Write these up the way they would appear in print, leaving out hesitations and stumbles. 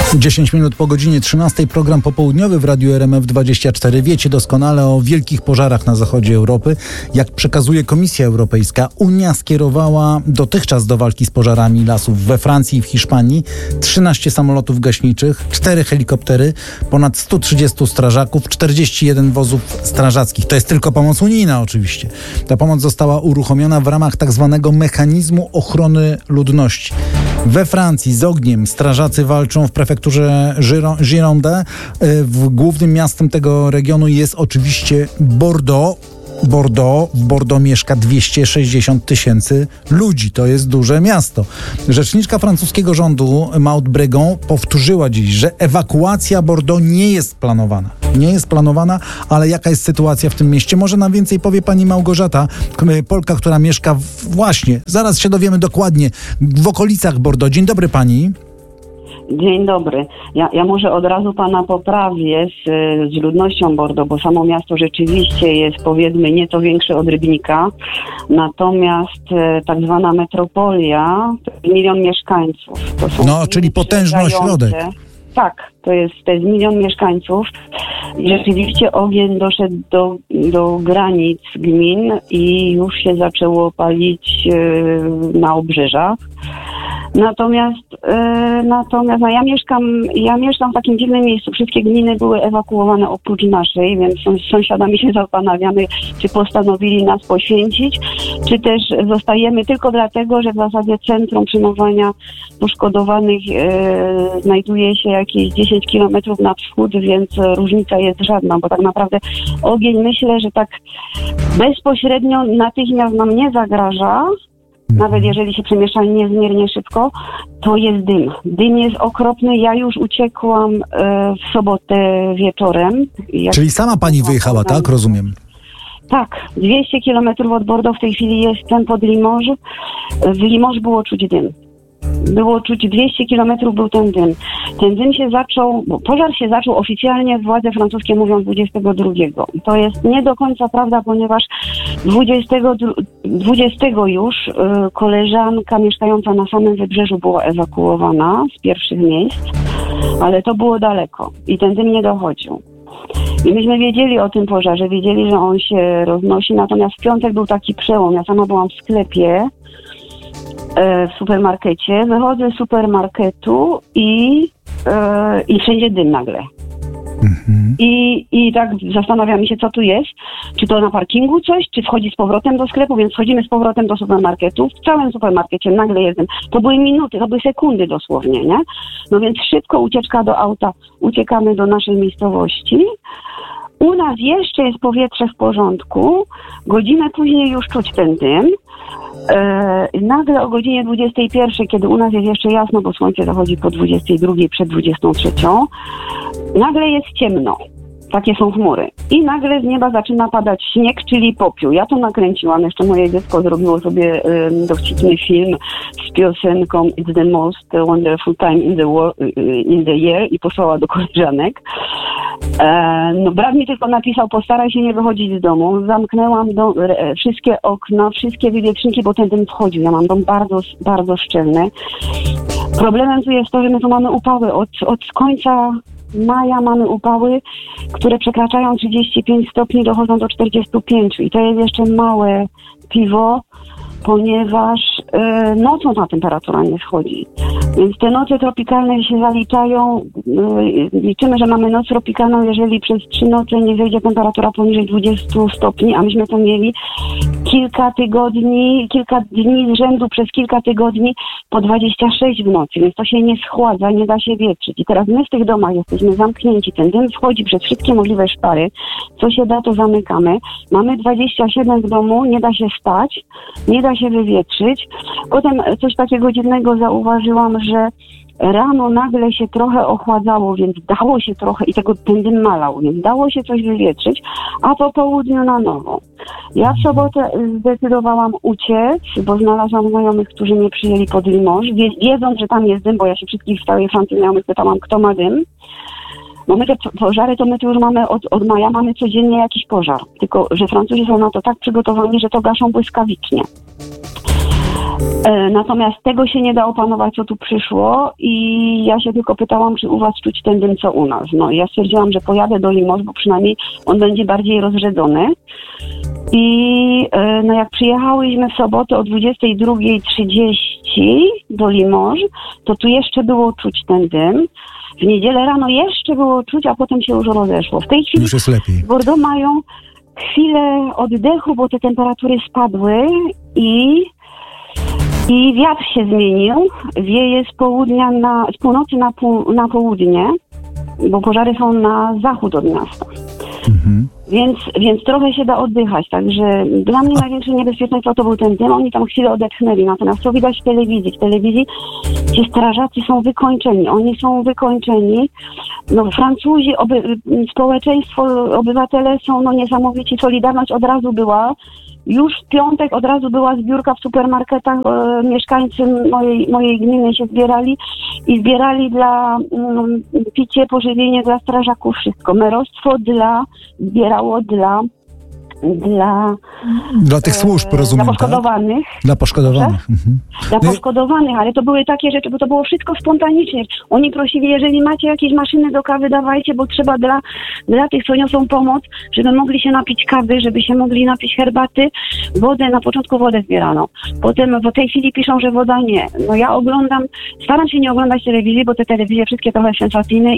10 minut po godzinie 13, program popołudniowy w Radiu RMF24. Wiecie doskonale o wielkich pożarach na zachodzie Europy. Jak przekazuje Komisja Europejska, Unia skierowała dotychczas do walki z pożarami lasów we Francji i w Hiszpanii 13 samolotów gaśniczych, 4 helikoptery, ponad 130 strażaków, 41 wozów strażackich. To jest tylko pomoc unijna oczywiście. Ta pomoc została uruchomiona w ramach tak zwanego mechanizmu ochrony ludności. We Francji z ogniem strażacy walczą w prefekturze Gironde. Głównym miastem tego regionu jest oczywiście Bordeaux. W Bordeaux mieszka 260 000 ludzi. To jest duże miasto. Rzeczniczka francuskiego rządu Maud Bregon powtórzyła dziś, że ewakuacja Bordeaux nie jest planowana. Nie jest planowana, ale jaka jest sytuacja w tym mieście? Może nam więcej powie pani Małgorzata, Polka, która mieszka właśnie, zaraz się dowiemy dokładnie, w okolicach Bordeaux. Dzień dobry pani. Dzień dobry. Ja może od razu pana poprawię z ludnością Bordeaux, bo samo miasto rzeczywiście jest, powiedzmy, nieco większe od Rybnika. Natomiast tak zwana metropolia to 1 milion mieszkańców. To są czyli potężny ośrodek. Tak, to jest 1 milion mieszkańców. I rzeczywiście ogień doszedł do granic gmin i już się zaczęło palić na obrzeżach. Natomiast ja mieszkam w takim dziwnym miejscu. Wszystkie gminy były ewakuowane oprócz naszej, więc z sąsiadami się zastanawiamy, czy postanowili nas poświęcić, czy też zostajemy tylko dlatego, że w zasadzie centrum przyjmowania poszkodowanych znajduje się jakieś 10 kilometrów na wschód, więc różnica jest żadna, bo tak naprawdę ogień, myślę, że tak bezpośrednio natychmiast nam nie zagraża. Nawet jeżeli się przemieszcza niezmiernie szybko, to jest dym. Dym jest okropny. Ja już uciekłam w sobotę wieczorem. Czyli sama pani wyjechała, tak? Rozumiem. Tak. 200 kilometrów od Bordeaux w tej chwili jestem pod Limoges. W Limoges było czuć dym. Było czuć 200 kilometrów był ten dym. Ten dym się zaczął, pożar się zaczął oficjalnie, władze francuskie mówią 22. To jest nie do końca prawda, ponieważ 20 już koleżanka mieszkająca na samym wybrzeżu była ewakuowana z pierwszych miejsc, ale to było daleko i ten dym nie dochodził. I myśmy wiedzieli o tym pożarze, wiedzieli, że on się roznosi, natomiast w piątek był taki przełom. Ja sama byłam w sklepie, w supermarkecie, wychodzę z supermarketu i wszędzie dym nagle. I tak zastanawiamy się, co tu jest. Czy to na parkingu coś, czy wchodzi z powrotem do sklepu, więc wchodzimy z powrotem do supermarketu. W całym supermarkecie nagle jest dym. To były minuty, to były sekundy dosłownie, nie? No więc szybko ucieczka do auta, uciekamy do naszej miejscowości. U nas jeszcze jest powietrze w porządku. Godzinę później już czuć ten dym. Nagle o godzinie 21, kiedy u nas jest jeszcze jasno, bo słońce zachodzi po 22, przed 23, nagle jest ciemno. Takie są chmury. I nagle z nieba zaczyna padać śnieg, czyli popiół. Ja to nakręciłam. Jeszcze moje dziecko zrobiło sobie dowcipny film z piosenką It's the most wonderful time in the year i posłała do koleżanek. Brat mi tylko napisał, postaraj się nie wychodzić z domu. Zamknęłam wszystkie okna, wszystkie wywieczniki, bo ten dym wchodził. Ja mam dom bardzo, bardzo szczelny. Problemem tu jest to, że my tu mamy upały. Od końca maja mamy upały, które przekraczają 35 stopni, dochodzą do 45. I to jest jeszcze małe piwo, ponieważ nocą ta temperatura nie schodzi. Więc te noce tropikalne się zaliczają. Liczymy, że mamy noc tropikalną, jeżeli przez 3 noce nie zejdzie temperatura poniżej 20 stopni, a myśmy to mieli kilka dni z rzędu, przez kilka tygodni po 26 w nocy, więc to się nie schładza, nie da się wietrzyć. I teraz my w tych domach jesteśmy zamknięci, ten dym wchodzi przez wszystkie możliwe szpary, co się da, to zamykamy. Mamy 27 w domu, nie da się spać, nie da się wywietrzyć. Potem coś takiego dziwnego zauważyłam, że rano nagle się trochę ochładzało, więc dało się trochę, i ten dym malał, więc dało się coś wywietrzyć, a po południu na nowo. Ja w sobotę zdecydowałam uciec, bo znalazłam znajomych, którzy mnie przyjęli pod Limoges, wiedząc, że tam jest dym, bo ja się wszystkich w całej Francji znajomych pytałam, kto ma dym. Bo my te pożary, to my tu już mamy od maja, mamy codziennie jakiś pożar. Tylko że Francuzi są na to tak przygotowani, że to gaszą błyskawicznie. Natomiast tego się nie da opanować, co tu przyszło i ja się tylko pytałam, czy u was czuć ten dym, co u nas. No i ja stwierdziłam, że pojadę do Limoges, bo przynajmniej on będzie bardziej rozrzedzony. I no jak przyjechałyśmy w sobotę o 22:30 do Limoges, to tu jeszcze było czuć ten dym. W niedzielę rano jeszcze było czuć, a potem się już rozeszło. W tej chwili już jest lepiej. Bordeaux mają chwilę oddechu, bo te temperatury spadły i wiatr się zmienił. Wieje z północy na południe, bo pożary są na zachód od miasta. Więc trochę się da oddychać, także dla mnie największe niebezpieczeństwo to był ten dym, oni tam chwilę odetchnęli, natomiast co widać w telewizji ci strażacy są wykończeni, oni są wykończeni, no Francuzi, społeczeństwo, obywatele są no niesamowici, Solidarność od razu była, już w piątek od razu była zbiórka w supermarketach, mieszkańcy mojej gminy się zbierali i zbierali dla picie, pożywienie dla strażaków, wszystko. Merostwo zbierało dla tych służb, rozumiem, dla poszkodowanych. Tak? Dla poszkodowanych. Dla poszkodowanych, ale to były takie rzeczy, bo to było wszystko spontanicznie. Oni prosili, jeżeli macie jakieś maszyny do kawy, dawajcie, bo trzeba dla tych, co niosą pomoc, żeby mogli się napić kawy, żeby się mogli napić herbaty, wodę, na początku wodę zbierano. Potem w tej chwili piszą, że woda nie. No ja staram się nie oglądać telewizji, bo te telewizje wszystkie trochę sensacyjne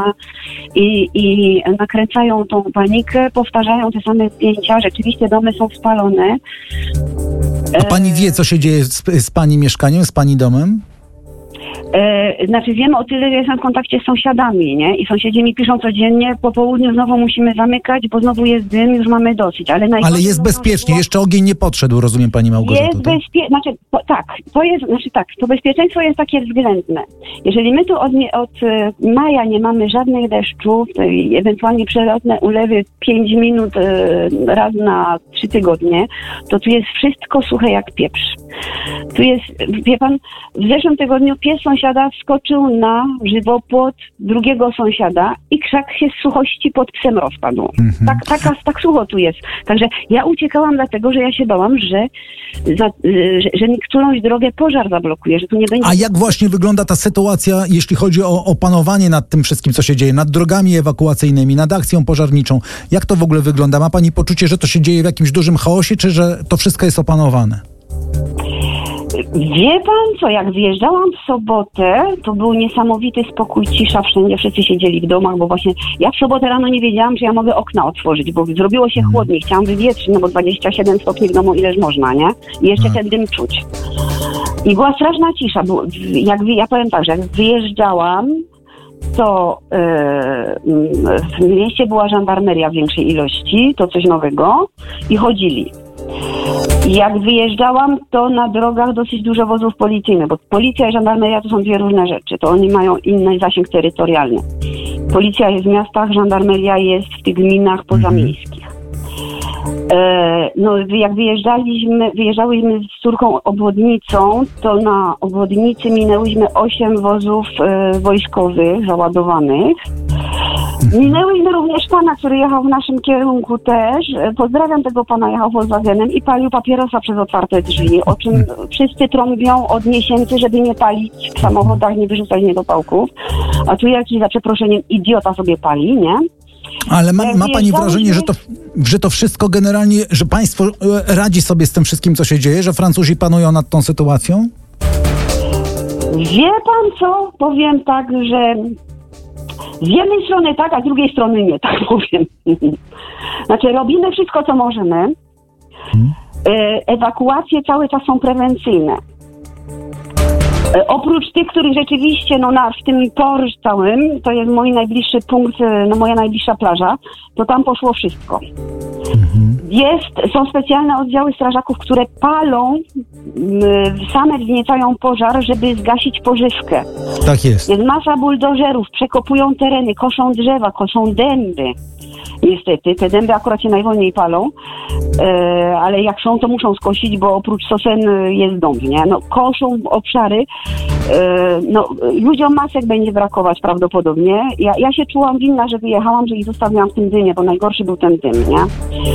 i nakręcają tą panikę, powtarzają te same zdjęcia. Rzeczywiście domy są spalone. A pani wie, co się dzieje z pani mieszkaniem, z pani domem? Znaczy wiemy o tyle, że jestem w kontakcie z sąsiadami, nie? I sąsiedzi mi piszą codziennie, po południu znowu musimy zamykać, bo znowu jest dym, już mamy dosyć. Ale jest bezpiecznie, jeszcze ogień nie podszedł, rozumiem pani Małgorzato. Jest bezpiecznie, to bezpieczeństwo jest takie względne. Jeżeli my tu od maja nie mamy żadnych deszczów, ewentualnie przelotne ulewy 5 minut raz na 3 tygodnie, to tu jest wszystko suche jak pieprz. Tu jest, wie pan, w zeszłym tygodniu pies sąsiada wskoczył na żywopłot drugiego sąsiada i krzak się z suchości pod psem rozpadł. Tak sucho tu jest. Także ja uciekałam dlatego, że ja się bałam, że mi którąś drogę pożar zablokuje, że tu nie będzie... A jak właśnie wygląda ta sytuacja, jeśli chodzi o panowanie nad tym wszystkim, co się dzieje, nad drogami ewakuacyjnymi, nad akcją pożarniczą? Jak to w ogóle wygląda? Ma pani poczucie, że to się dzieje w jakimś dużym chaosie, czy że to wszystko jest opanowane? Wie pan co, jak wyjeżdżałam w sobotę, to był niesamowity spokój, cisza wszędzie, wszyscy siedzieli w domach, bo właśnie ja w sobotę rano nie wiedziałam, że ja mogę okna otworzyć, bo zrobiło się chłodniej, chciałam wywietrzyć, no bo 27 stopni w domu ileż można, nie? I jeszcze ten dym czuć. I była straszna cisza, bo ja powiem tak, że jak wyjeżdżałam, to w mieście była żandarmeria w większej ilości, to coś nowego i chodzili. Jak wyjeżdżałam, to na drogach dosyć dużo wozów policyjnych, bo policja i żandarmeria to są dwie różne rzeczy, to oni mają inny zasięg terytorialny. Policja jest w miastach, żandarmeria jest w tych gminach pozamiejskich. No, jak wyjeżdżałyśmy z córką obwodnicą, to na obwodnicy minęłyśmy 8 wozów wojskowych załadowanych. Minęłyśmy również pana, który jechał w naszym kierunku też. Pozdrawiam tego pana, jechał Volkswagenem i palił papierosa przez otwarte drzwi, o czym wszyscy trąbią od miesięcy, żeby nie palić w samochodach, nie wyrzucać niedopałków. A tu jakiś, za przeproszeniem, idiota sobie pali, nie? Ale ma pani wrażenie, że to wszystko generalnie, że państwo radzi sobie z tym wszystkim, co się dzieje, że Francuzi panują nad tą sytuacją? Wie pan co? Powiem tak, że z jednej strony tak, a z drugiej strony nie, tak powiem. Znaczy robimy wszystko, co możemy. Ewakuacje cały czas są prewencyjne. Oprócz tych, których rzeczywiście, w tym Porż całym, to jest mój najbliższy punkt, moja najbliższa plaża, to tam poszło wszystko. Są specjalne oddziały strażaków, które palą, same wzniecają pożar, żeby zgasić pożywkę. Tak jest. Jest masa buldożerów, przekopują tereny, koszą drzewa, koszą dęby. Niestety, te dęby akurat się najwolniej palą, ale jak są, to muszą skosić, bo oprócz sosen jest dąb, nie? No, koszą obszary, ludziom masek będzie brakować prawdopodobnie. Ja się czułam winna, że wyjechałam, że ich zostawiłam w tym dymie, bo najgorszy był ten dym, nie?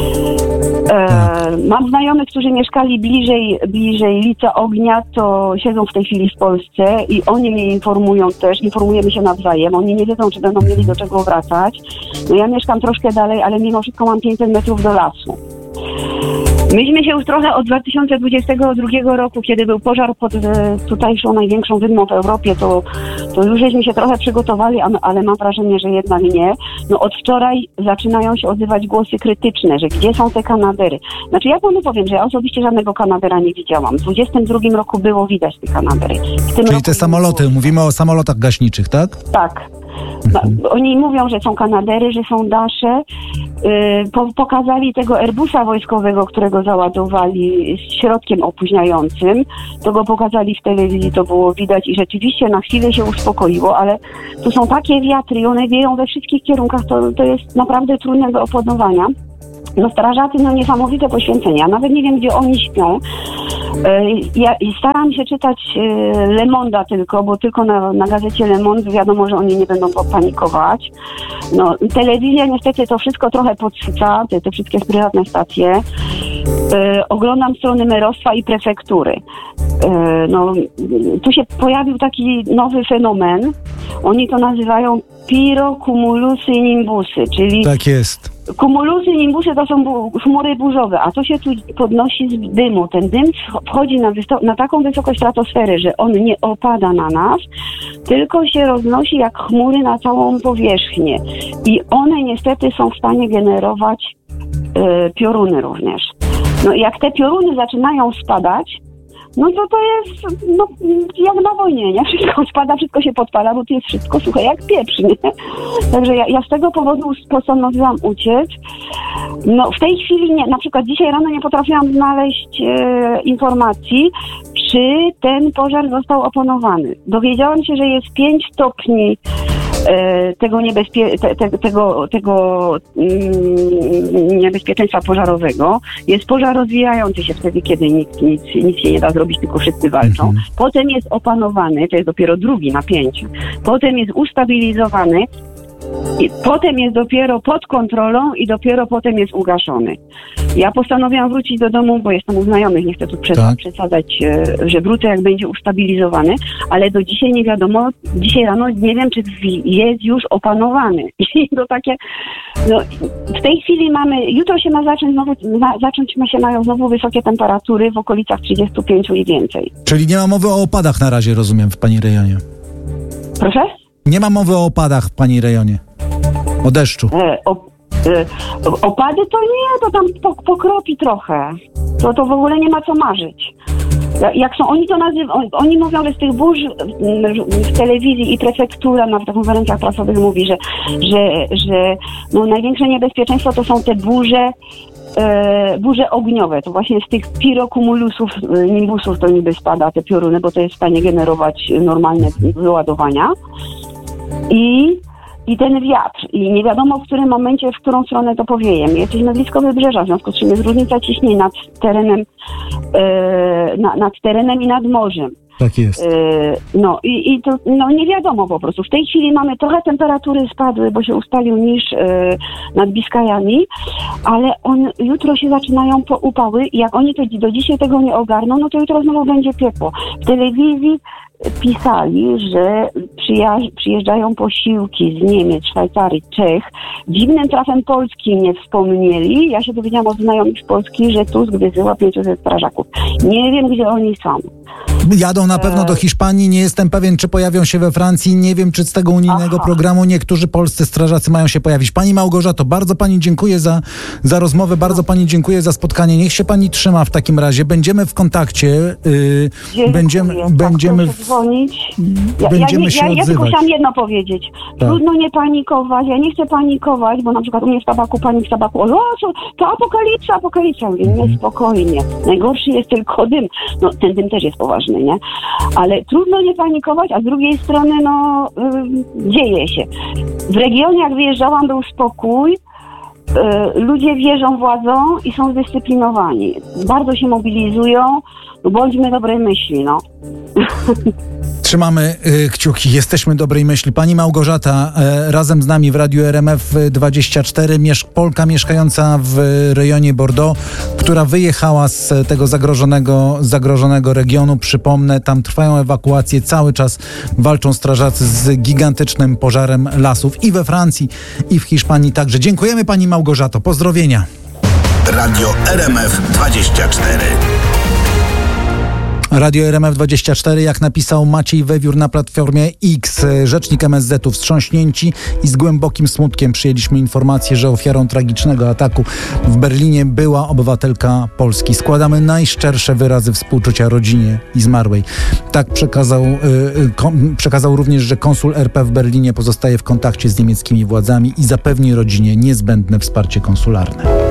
Mam znajomych, którzy mieszkali bliżej lica ognia, to siedzą w tej chwili w Polsce i oni mnie informują też, informujemy się nawzajem, oni nie wiedzą, czy będą mieli do czego wracać. No ja mieszkam troszkę dalej, ale mimo wszystko mam 500 metrów do lasu. Myśmy się już trochę od 2022 roku, kiedy był pożar pod tutejszą największą wydmą w Europie, to już żeśmy się trochę przygotowali, ale mam wrażenie, że jednak nie. No od wczoraj zaczynają się odzywać głosy krytyczne, że gdzie są te Kanadery. Znaczy ja panu powiem, że ja osobiście żadnego Kanadera nie widziałam. W 2022 roku było widać te Kanadery. Czyli te samoloty, mówimy o samolotach gaśniczych, tak? Tak. Oni mówią, że są Kanadery, że są Dasze. Pokazali tego Airbusa wojskowego, którego załadowali z środkiem opóźniającym. To go pokazali w telewizji, to było widać i rzeczywiście na chwilę się uspokoiło, ale tu są takie wiatry i one wieją we wszystkich kierunkach, to jest naprawdę trudne do opanowania. No strażacy, niesamowite poświęcenie. Ja nawet nie wiem, gdzie oni śpią. Ja staram się czytać Le Monde'a tylko, bo tylko na gazecie Le Monde wiadomo, że oni nie będą panikować. No, telewizja niestety to wszystko trochę podsyca, te wszystkie prywatne stacje. Oglądam strony merostwa i prefektury. Tu się pojawił taki nowy fenomen. Oni to nazywają pirocumulusy i nimbusy, czyli... Tak jest. Kumulusy, nimbusy to są chmury burzowe, a to się tu podnosi z dymu. Ten dym wchodzi na taką wysokość stratosfery, że on nie opada na nas, tylko się roznosi jak chmury na całą powierzchnię. I one niestety są w stanie generować pioruny również. No jak te pioruny zaczynają spadać, no to jest jak na wojnie, nie? Wszystko spada, wszystko się podpala, bo to jest wszystko suche jak pieprz, nie? Także ja z tego powodu postanowiłam uciec. No w tej chwili nie, na przykład dzisiaj rano nie potrafiłam znaleźć informacji, czy ten pożar został opanowany. Dowiedziałam się, że jest 5 stopni tego niebezpieczeństwa pożarowego. Jest pożar rozwijający się wtedy, kiedy nic się nie da zrobić, tylko wszyscy walczą. Potem jest opanowany, to jest dopiero drugi napięcie. Potem jest ustabilizowany. I potem jest dopiero pod kontrolą i dopiero potem jest ugaszony. Ja postanowiłam wrócić do domu, bo jestem u znajomych, nie chcę tu przesadzać, że wrócę, jak będzie ustabilizowany, ale do dzisiaj nie wiadomo, dzisiaj rano nie wiem, czy jest już opanowany. I to takie, w tej chwili jutro się mają znowu wysokie temperatury w okolicach 35 i więcej. Czyli nie ma mowy o opadach na razie, rozumiem, w pani rejonie. Proszę? Nie ma mowy o opadach w pani rejonie. O deszczu. Opady to nie, to tam pokropi trochę. To w ogóle nie ma co marzyć. Jak są, oni to nazywają, oni mówią, że z tych burz w telewizji i prefektura na konferencjach prasowych mówi, że największe niebezpieczeństwo to są te burze ogniowe. To właśnie z tych pirocumulusów, nimbusów to niby spada te pioruny, bo to jest w stanie generować normalne wyładowania. I ten wiatr. I nie wiadomo, w którym momencie, w którą stronę to powieje. My jesteśmy blisko wybrzeża, w związku z czym jest różnica ciśnień nad terenem i nad morzem. Tak jest. To nie wiadomo po prostu. W tej chwili mamy trochę temperatury spadły, bo się ustalił niż nad Biskajami, ale jutro się zaczynają upały i jak oni do dzisiaj tego nie ogarną, no to jutro znowu będzie piekło. W telewizji pisali, że przyjeżdżają posiłki z Niemiec, Szwajcarii, Czech. Dziwnym trafem Polski nie wspomnieli. Ja się dowiedziałam od znajomych z Polski, że Tusk wysyła 500 strażaków. Nie wiem, gdzie oni są. Jadą na pewno do Hiszpanii, nie jestem pewien, czy pojawią się we Francji, nie wiem, czy z tego unijnego programu niektórzy polscy strażacy mają się pojawić. Pani Małgorzato, bardzo pani dziękuję za rozmowę, bardzo pani dziękuję za spotkanie. Niech się pani trzyma w takim razie. Będziemy w kontakcie. Będziemy dzwonić. się odzywać. Ja tylko chciałam jedno powiedzieć. Tak. Trudno nie panikować. Ja nie chcę panikować, bo na przykład u mnie w tabaku, pani w tabaku, to apokalipsa. Mówię, nie, spokojnie. Najgorszy jest tylko dym. No, ten dym też jest poważny, nie? Ale trudno nie panikować, a z drugiej strony, dzieje się. W regionie, jak wyjeżdżałam, był spokój. ludzie wierzą władzom i są zdyscyplinowani. Bardzo się mobilizują. Bądźmy dobrej myśli, no. Trzymamy kciuki, jesteśmy dobrej myśli. Pani Małgorzata razem z nami w Radiu RMF24, Polka mieszkająca w rejonie Bordeaux, która wyjechała z tego zagrożonego regionu. Przypomnę, tam trwają ewakuacje, cały czas walczą strażacy z gigantycznym pożarem lasów i we Francji, i w Hiszpanii także. Dziękujemy pani Małgorzato, pozdrowienia. Radio RMF24. Radio RMF24, jak napisał Maciej Wewiór na platformie X, rzecznik MSZ-u, wstrząśnięci i z głębokim smutkiem przyjęliśmy informację, że ofiarą tragicznego ataku w Berlinie była obywatelka Polski. Składamy najszczersze wyrazy współczucia rodzinie i zmarłej. Tak przekazał również, że konsul RP w Berlinie pozostaje w kontakcie z niemieckimi władzami i zapewni rodzinie niezbędne wsparcie konsularne.